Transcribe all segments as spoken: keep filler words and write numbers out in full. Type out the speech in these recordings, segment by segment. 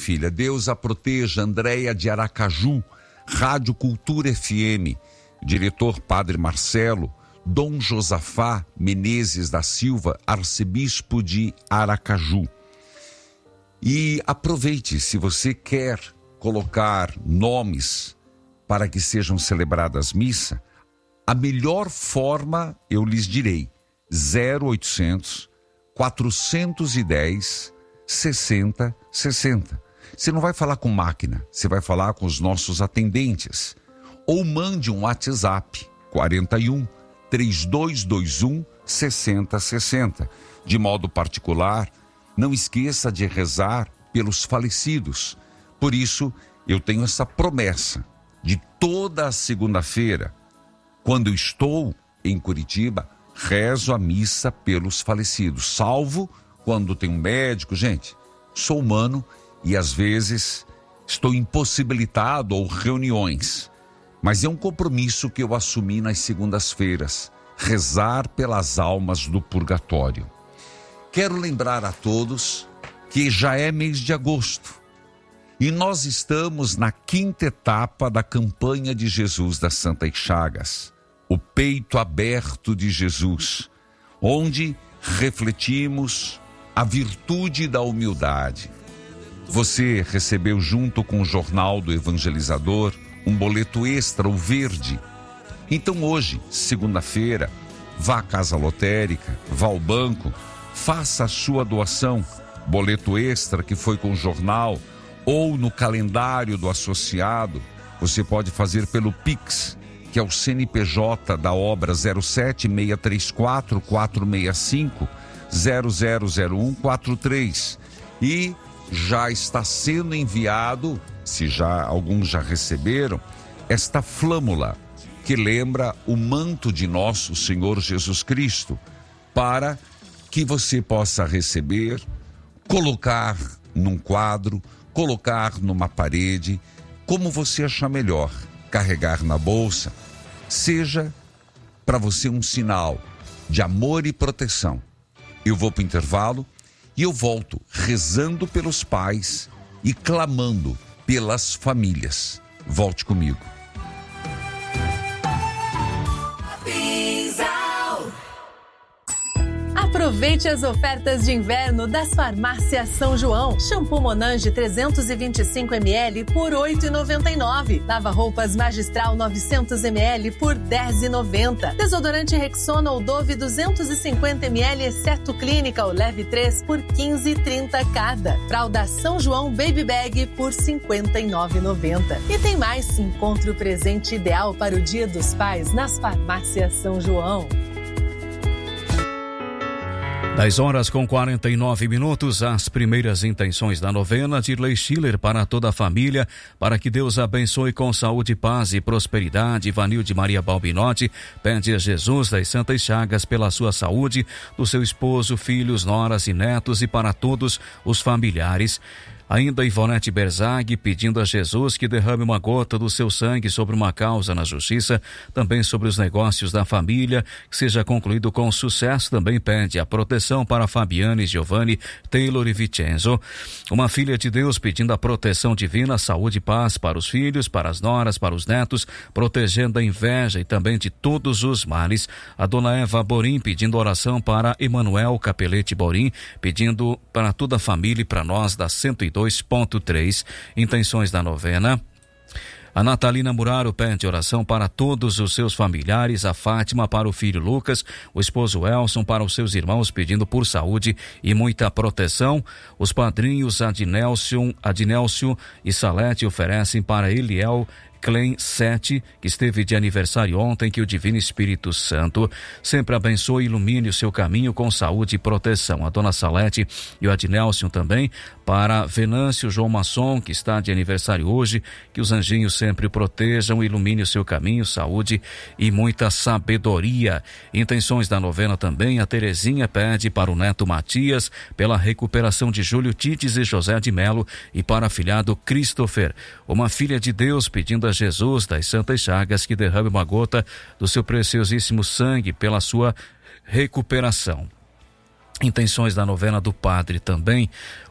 filha. Deus a proteja. Andréia de Aracaju, Rádio Cultura F M. Diretor Padre Marcelo. Dom Josafá Menezes da Silva, arcebispo de Aracaju. E aproveite, se você quer colocar nomes para que sejam celebradas missa, a melhor forma eu lhes direi, zero oitocentos, quatrocentos e dez, sessenta, sessenta. Você não vai falar com máquina, você vai falar com os nossos atendentes. Ou mande um WhatsApp, quarenta e um, trinta e dois vinte e um, sessenta, sessenta. De modo particular, não esqueça de rezar pelos falecidos. Por isso, eu tenho essa promessa de toda a segunda-feira, quando eu estou em Curitiba, rezo a missa pelos falecidos. Salvo quando tem um médico. Gente, sou humano e às vezes estou impossibilitado ou reuniões. Mas é um compromisso que eu assumi nas segundas-feiras, rezar pelas almas do purgatório. Quero lembrar a todos que já é mês de agosto e nós estamos na quinta etapa da campanha de Jesus das Santas Chagas, o peito aberto de Jesus, onde refletimos a virtude da humildade. Você recebeu junto com o Jornal do Evangelizador um boleto extra, o verde. Então hoje, segunda-feira, vá à casa lotérica, vá ao banco, faça a sua doação, boleto extra que foi com o jornal, ou no calendário do associado. Você pode fazer pelo Pix, que é o C N P J da obra zero sete seis três quatro, quatro seis cinco, zero zero zero um quatro três. E já está sendo enviado, se já alguns já receberam, esta flâmula que lembra o manto de nosso Senhor Jesus Cristo, para que você possa receber, colocar num quadro, colocar numa parede, como você achar melhor, carregar na bolsa, seja para você um sinal de amor e proteção. Eu vou para o intervalo e eu volto rezando pelos pais e clamando pelas famílias. Volte comigo. Aproveite as ofertas de inverno das Farmácias São João. Shampoo Monange trezentos e vinte e cinco mililitros por oito reais e noventa e nove centavos. Lava-roupas Magistral novecentos mililitros por dez reais e noventa centavos. Desodorante Rexona ou Dove duzentos e cinquenta mililitros, exceto Clínica ou Leve três por quinze reais e trinta centavos cada. Fralda São João Baby Bag por cinquenta e nove reais e noventa centavos. E tem mais, encontre o presente ideal para o Dia dos Pais nas Farmácias São João. dez horas com quarenta e nove minutos, as primeiras intenções da novena de Dirley Schiller para toda a família, para que Deus abençoe com saúde, paz e prosperidade. Ivanilde Maria Balbinotti pede a Jesus das Santas Chagas pela sua saúde, do seu esposo, filhos, noras e netos e para todos os familiares. Ainda Ivonete Berzag pedindo a Jesus que derrame uma gota do seu sangue sobre uma causa na justiça, também sobre os negócios da família, que seja concluído com sucesso. Também pede a proteção para Fabiane, Giovanni, Taylor e Vicenzo. Uma filha de Deus pedindo a proteção divina, saúde e paz para os filhos, para as noras, para os netos, protegendo a inveja e também de todos os males. A dona Eva Borim pedindo oração para Emanuel Capelete Borim, pedindo para toda a família e para nós da cento e dois ponto três, intenções da novena. A Natalina Muraro pede oração para todos os seus familiares, a Fátima para o filho Lucas, o esposo Elson para os seus irmãos, pedindo por saúde e muita proteção. Os padrinhos Adnélcio, Adnélcio e Salete oferecem para Eliel Clem sete, que esteve de aniversário ontem, que o Divino Espírito Santo sempre abençoe e ilumine o seu caminho com saúde e proteção. A dona Salete e o Adnélcio também, para Venâncio João Masson, que está de aniversário hoje, que os anjinhos sempre o protejam e ilumine o seu caminho, saúde e muita sabedoria. Intenções da novena também, a Terezinha pede para o neto Matias, pela recuperação de Júlio Tites e José de Melo, e para afilhado Christopher. Uma filha de Deus pedindo a Jesus das Santas Chagas que derrame uma gota do seu preciosíssimo sangue pela sua recuperação. Intenções da novena do padre também,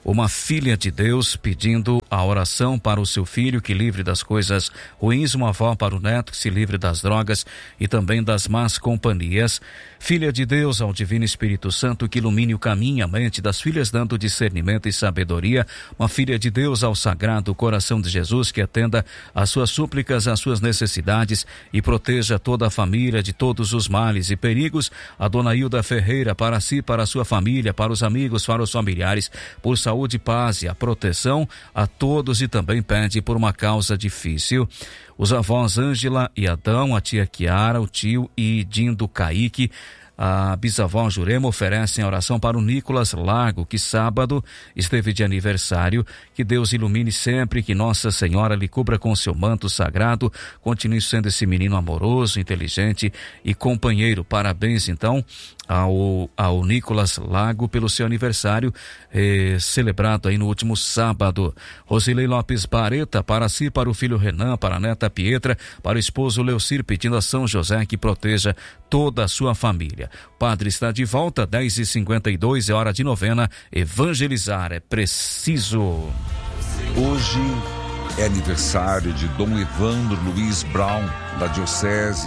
uma filha de Deus pedindo a oração para o seu filho que livre das coisas ruins, uma avó para o neto que se livre das drogas e também das más companhias. Filha de Deus, ao Divino Espírito Santo que ilumine o caminho e a mente das filhas, dando discernimento e sabedoria. Uma filha de Deus ao Sagrado Coração de Jesus que atenda às suas súplicas, às suas necessidades e proteja toda a família de todos os males e perigos. A Dona Hilda Ferreira, para si, para a sua família, para os amigos, para os familiares, por saúde, paz e a proteção a todos, e também pede por uma causa difícil. Os avós Ângela e Adão, a tia Chiara, o tio e Dindo Caíque, a bisavó Jurema oferecem a oração para o Nicolas Lago, que sábado esteve de aniversário. Que Deus ilumine sempre, que Nossa Senhora lhe cubra com seu manto sagrado, continue sendo esse menino amoroso, inteligente e companheiro. Parabéns então ao, ao Nicolas Lago pelo seu aniversário eh, celebrado aí no último sábado. Rosilei Lopes Bareta, para si, para o filho Renan, para a neta Pietra, para o esposo Leocir, pedindo a São José que proteja toda a sua família. O padre está de volta, dez e cinquenta e dois, é hora de novena. Evangelizar é preciso. Hoje é aniversário de Dom Evandro Luiz Brown, da Diocese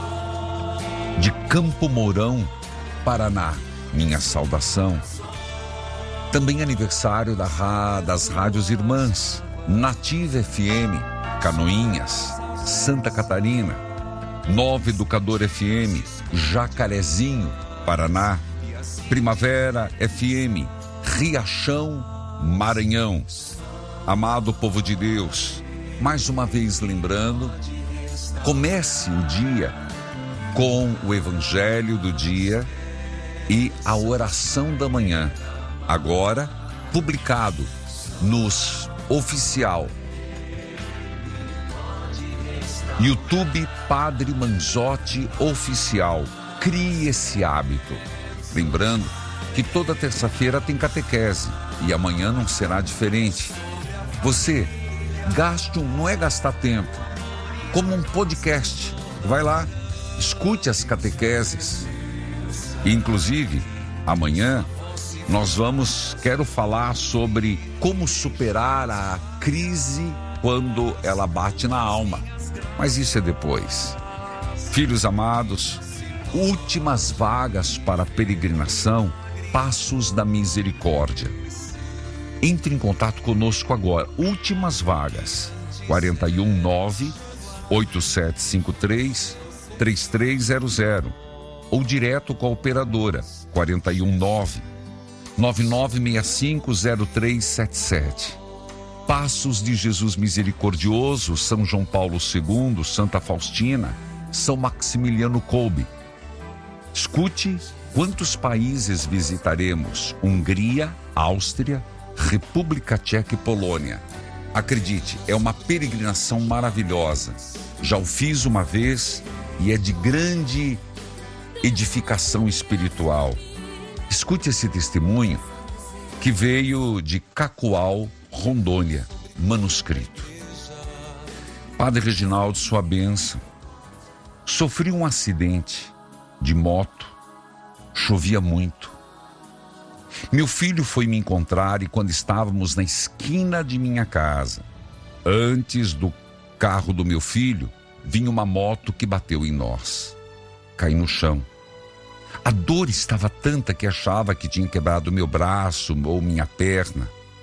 de Campo Mourão, Paraná. Minha saudação. Também aniversário da, das rádios irmãs Nativa F M, Canoinhas, Santa Catarina, Nova Educador F M, Jacarezinho, Paraná, Primavera F M, Riachão, Maranhão. Amado povo de Deus, mais uma vez lembrando, comece o dia com o Evangelho do dia e a oração da manhã, agora publicado nos oficial YouTube Padre Manzotti Oficial. Crie esse hábito. Lembrando que toda terça-feira tem catequese e amanhã não será diferente. Você gaste um, não é gastar tempo, como um podcast. Vai lá, escute as catequeses. Inclusive, amanhã nós vamos, quero falar sobre como superar a crise quando ela bate na alma. Mas isso é depois. Filhos amados, últimas vagas para peregrinação, Passos da Misericórdia. Entre em contato conosco agora. Últimas vagas. quatro um nove, oito sete cinco três, três três zero zero ou direto com a operadora quatro um nove, nove nove seis cinco zero três sete sete. Passos de Jesus Misericordioso, São João Paulo segundo, Santa Faustina, São Maximiliano Kolbe. Escute quantos países visitaremos: Hungria, Áustria, República Tcheca e Polônia. Acredite, é uma peregrinação maravilhosa. Já o fiz uma vez e é de grande edificação espiritual. Escute esse testemunho que veio de Cacoal, Rondônia, manuscrito. Padre Reginaldo, sua bênção. Sofri um acidente de moto, chovia muito. Meu filho foi me encontrar e quando estávamos na esquina de minha casa, antes do carro do meu filho, vinha uma moto que bateu em nós. Caí no chão. A dor estava tanta que achava que tinha quebrado meu braço ou minha perna.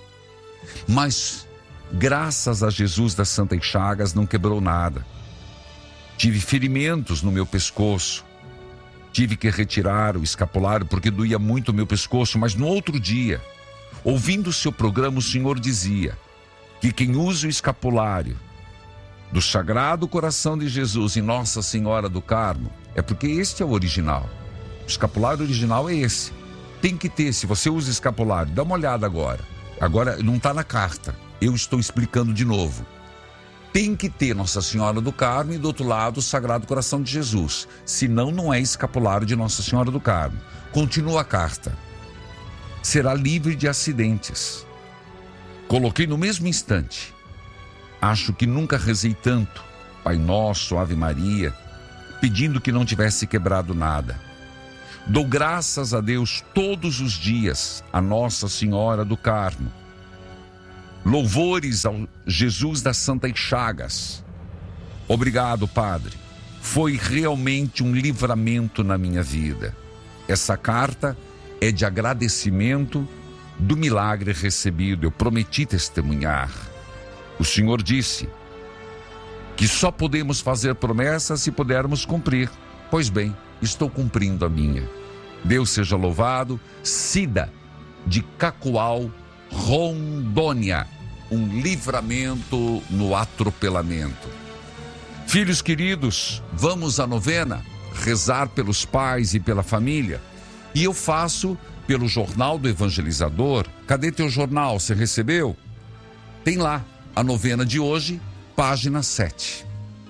Mas, graças a Jesus das Santas Chagas, não quebrou nada. Tive ferimentos no meu pescoço. Tive que retirar o escapulário porque doía muito o meu pescoço, mas no outro dia, ouvindo o seu programa, o senhor dizia que quem usa o escapulário do Sagrado Coração de Jesus e Nossa Senhora do Carmo é porque este é o original. O escapulário original é esse. Tem que ter, se você usa escapulário, dá uma olhada agora. Agora não está na carta, eu estou explicando de novo. Tem que ter Nossa Senhora do Carmo e do outro lado o Sagrado Coração de Jesus. Senão não é escapulário de Nossa Senhora do Carmo. Continua a carta. Será livre de acidentes. Coloquei no mesmo instante. Acho que nunca rezei tanto. Pai Nosso, Ave Maria, pedindo que não tivesse quebrado nada. Dou graças a Deus todos os dias, a Nossa Senhora do Carmo. Louvores ao Jesus das Santas Chagas. Obrigado, Padre. Foi realmente um livramento na minha vida. Essa carta é de agradecimento do milagre recebido. Eu prometi testemunhar. O Senhor disse que só podemos fazer promessas se pudermos cumprir. Pois bem, estou cumprindo a minha. Deus seja louvado. Cida de Cacoal, Rondônia. Um livramento no atropelamento. Filhos queridos, vamos à novena, rezar pelos pais e pela família. E eu faço pelo Jornal do Evangelizador. Cadê teu jornal? Você recebeu? Tem lá, a novena de hoje, página sete.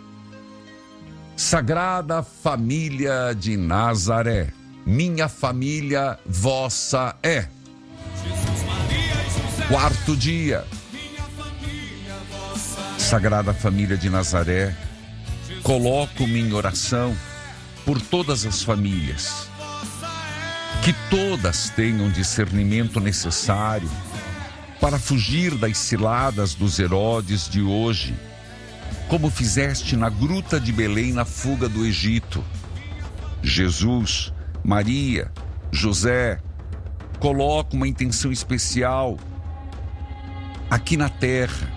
Sagrada Família de Nazaré, minha família vossa é. Quarto dia. Sagrada Família de Nazaré, coloco-me em oração por todas as famílias, que todas tenham discernimento necessário para fugir das ciladas dos Herodes de hoje, como fizeste na gruta de Belém na fuga do Egito. Jesus, Maria, José, coloco uma intenção especial aqui na terra.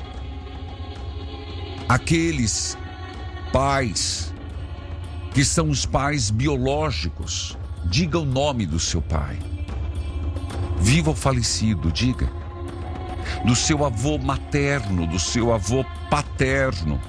Aqueles pais que são os pais biológicos, diga o nome do seu pai. Viva o falecido, diga. Do seu avô materno, do seu avô paterno.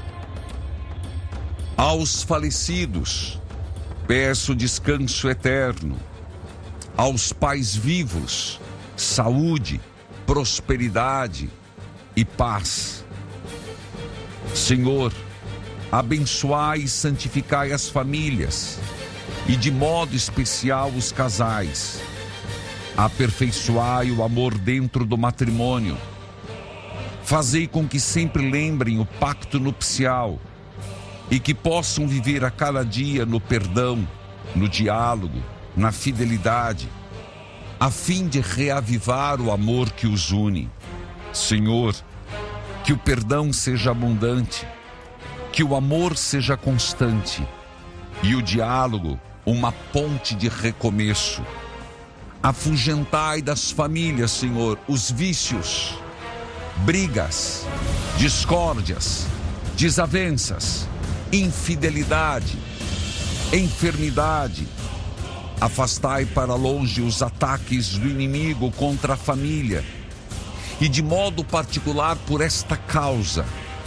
Aos falecidos, peço descanso eterno. Aos pais vivos, saúde, prosperidade e paz. Senhor, abençoai e santificai as famílias e de modo especial os casais. Aperfeiçoai o amor dentro do matrimônio. Fazei com que sempre lembrem o pacto nupcial e que possam viver a cada dia no perdão, no diálogo, na fidelidade, a fim de reavivar o amor que os une. Senhor, que o perdão seja abundante, que o amor seja constante e o diálogo uma ponte de recomeço. Afugentai das famílias, Senhor, os vícios, brigas, discórdias, desavenças, infidelidade, enfermidade. Afastai para longe os ataques do inimigo contra a família. E de modo particular por esta causa.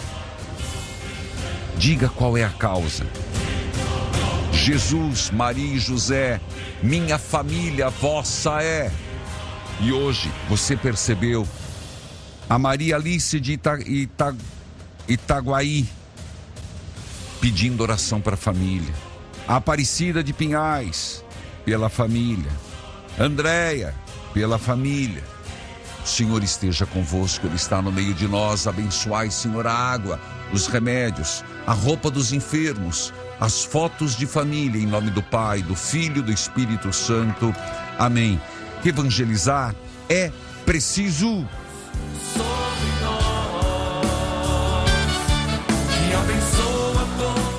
Diga qual é a causa. Jesus, Maria e José, minha família vossa é. E hoje você percebeu a Maria Alice de Ita, Ita, Itaguaí pedindo oração para a família. A Aparecida de Pinhais pela família. Andréia pela família. O Senhor esteja convosco, Ele está no meio de nós. Abençoai, Senhor, a água, os remédios, a roupa dos enfermos, as fotos de família, em nome do Pai, do Filho e do Espírito Santo. Amém. Evangelizar é preciso. Sobre nós, que abençoa todos.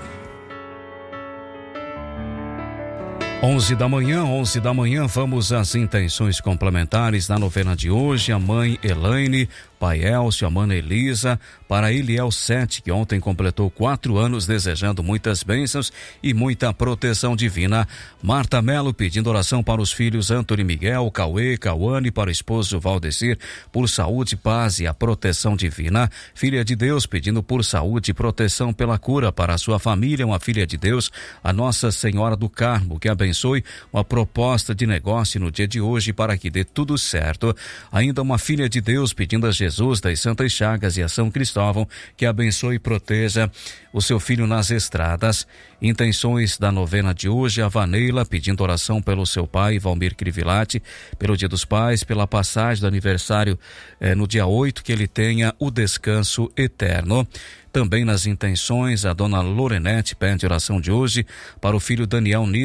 onze da manhã, onze da manhã, vamos às intenções complementares da novena de hoje. A mãe Elaine, pai Elcio, a mana Elisa, para Eliel Sete, que ontem completou quatro anos, desejando muitas bênçãos e muita proteção divina. Marta Melo pedindo oração para os filhos Antônio Miguel, Cauê, Cauane, para o esposo Valdecir, por saúde, paz e a proteção divina. Filha de Deus pedindo por saúde e proteção pela cura para a sua família, uma filha de Deus, a Nossa Senhora do Carmo, que abençoe uma proposta de negócio no dia de hoje para que dê tudo certo. Ainda uma filha de Deus pedindo a Jesus das Santas Chagas e a São Cristóvão que abençoe e proteja o seu filho nas estradas. Intenções da novena de hoje, a Vaneila pedindo oração pelo seu pai, Valmir Crivilati, pelo Dia dos Pais, pela passagem do aniversário eh, no dia oito, que ele tenha o descanso eterno. Também nas intenções, a dona Lorenete pede oração de hoje para o filho Daniel Nitz, que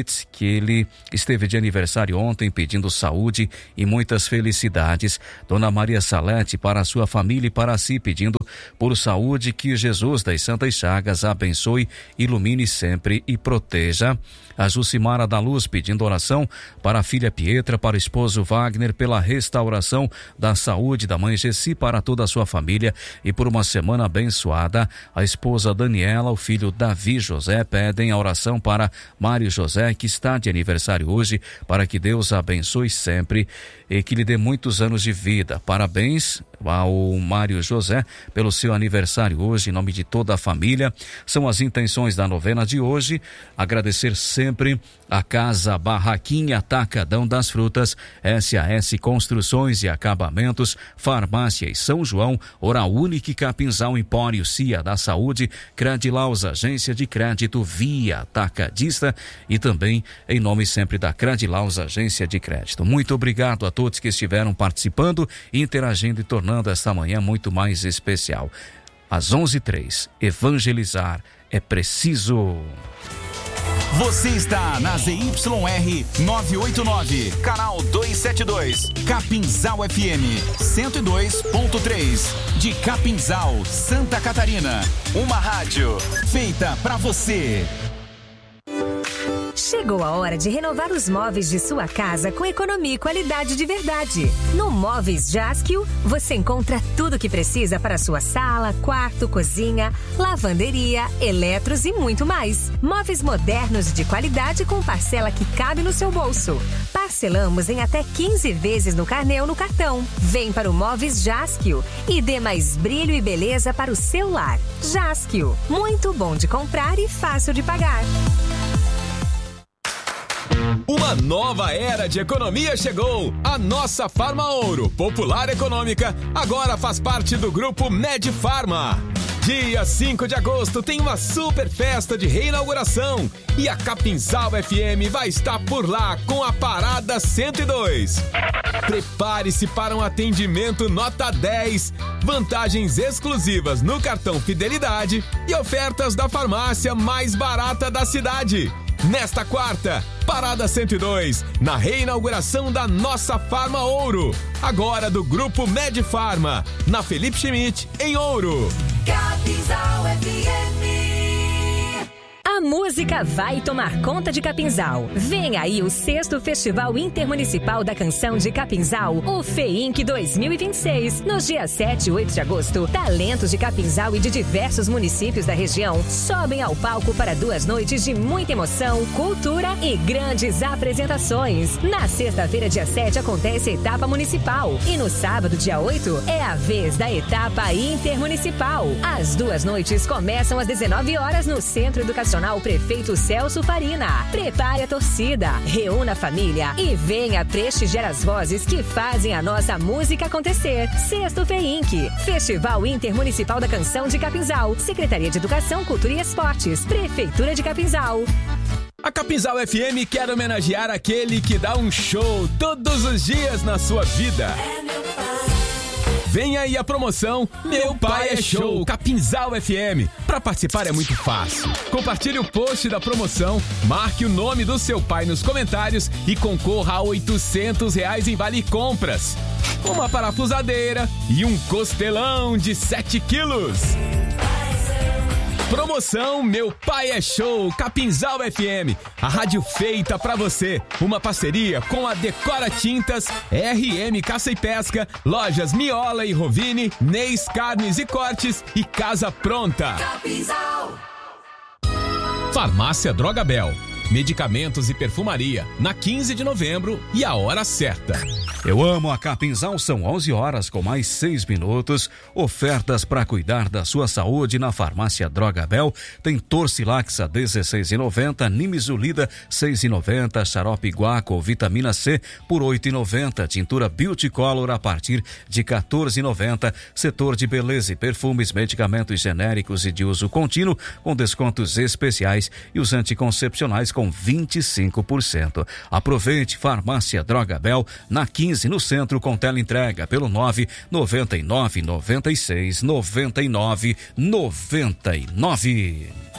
ele esteve de aniversário ontem, pedindo saúde e muitas felicidades. Dona Maria Salete, para a sua família e para si, pedindo por saúde, que Jesus das Santas Chagas abençoe, ilumine sempre e proteja. A Jucimara da Luz pedindo oração para a filha Pietra, para o esposo Wagner, pela restauração da saúde da mãe Gessi, para toda a sua família e por uma semana abençoada. A esposa Daniela, o filho Davi José pedem a oração para Mário José, que está de aniversário hoje, para que Deus a abençoe sempre e que lhe dê muitos anos de vida. Parabéns ao Mário José pelo seu aniversário hoje, em nome de toda a família. São as intenções da novena de hoje. Agradecer sempre a Casa Barraquinha Atacadão das Frutas, S A S Construções e Acabamentos, Farmácia e São João, Oral Unique, Capinzal, Empório, Cia da Saúde, Credilaus, Agência de Crédito Via Atacadista, e também em nome sempre da Credilaus, Agência de Crédito. Muito obrigado a todos que estiveram participando, interagindo e tornando esta manhã muito mais especial. Às onze e três, evangelizar é preciso. Você está na Z Y R novecentos e oitenta e nove, canal duzentos e setenta e dois, Capinzal F M cento e dois ponto três, de Capinzal, Santa Catarina. Uma rádio feita pra você. Chegou a hora de renovar os móveis de sua casa com economia e qualidade de verdade. No Móveis Jaskio, você encontra tudo o que precisa para sua sala, quarto, cozinha, lavanderia, eletros e muito mais. Móveis modernos de qualidade com parcela que cabe no seu bolso. Parcelamos em até quinze vezes no carnê ou no cartão. Vem para o Móveis Jaskio e dê mais brilho e beleza para o seu lar. Jaskio, muito bom de comprar e fácil de pagar. Uma nova era de economia chegou. A nossa Farma Ouro, popular econômica, agora faz parte do grupo Medfarma. Dia cinco de agosto tem uma super festa de reinauguração e a Capinzal F M vai estar por lá com a Parada cento e dois. Prepare-se para um atendimento nota dez, vantagens exclusivas no cartão Fidelidade e ofertas da farmácia mais barata da cidade. Nesta quarta, Parada cento e dois, na reinauguração da nossa Farma Ouro, agora do Grupo Medfarma, na Felipe Schmidt, em Ouro. Capinzal F M. A música vai tomar conta de Capinzal. Vem aí o sexto Festival Intermunicipal da Canção de Capinzal, o FEINC dois mil e vinte e seis. Nos dias sete e oito de agosto, talentos de Capinzal e de diversos municípios da região sobem ao palco para duas noites de muita emoção, cultura e grandes apresentações. Na sexta-feira, dia sete, acontece a etapa municipal e no sábado, dia oito, é a vez da etapa intermunicipal. As duas noites começam às dezenove horas no Centro Educacional Prefeito Celso Farina. Prepare a torcida, reúna a família e venha prestigiar as vozes que fazem a nossa música acontecer. Sexto FEINC, Festival Intermunicipal da Canção de Capinzal, Secretaria de Educação, Cultura e Esportes, Prefeitura de Capinzal. A Capinzal F M quer homenagear aquele que dá um show todos os dias na sua vida. É meu pai. Vem aí a promoção Meu Pai é Show Capinzal F M. Para participar é muito fácil. Compartilhe o post da promoção, marque o nome do seu pai nos comentários e concorra a oitocentos reais em vale compras, uma parafusadeira e um costelão de sete quilos. Promoção Meu Pai é Show Capinzal F M, a rádio feita pra você. Uma parceria com a Decora Tintas, R M Caça e Pesca, Lojas Miola e Rovini, Neis Carnes e Cortes e Casa Pronta. Capinzal. Farmácia Drogabel, medicamentos e perfumaria, na quinze de novembro e a hora certa. Eu amo a Capinzal, são onze horas com mais seis minutos. Ofertas para cuidar da sua saúde na Farmácia Drogabel. Tem Torcilax a dezesseis reais e noventa centavos, Nimizulida seis reais e noventa centavos, Xarope Guaco Vitamina C por oito reais e noventa centavos, Tintura Beauty Color a partir de quatorze reais e noventa centavos. Setor de beleza e perfumes, medicamentos genéricos e de uso contínuo com descontos especiais e os anticoncepcionais com vinte e cinco por cento. Aproveite Farmácia Drogabel na quinze no centro com teleentrega pelo nove nove nove, noventa e seis, noventa e nove, noventa e nove.